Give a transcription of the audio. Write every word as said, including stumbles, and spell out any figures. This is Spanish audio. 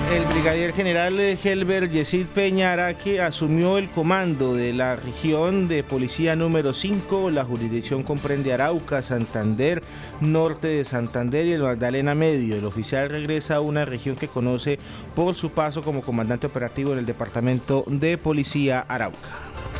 El brigadier general Helber Yesid Peña Araque asumió el comando de la región de policía número cinco. La jurisdicción comprende Arauca, Santander, norte de Santander y el Magdalena Medio. El oficial regresa a una región que conoce por su paso como comandante operativo en el departamento de policía Arauca.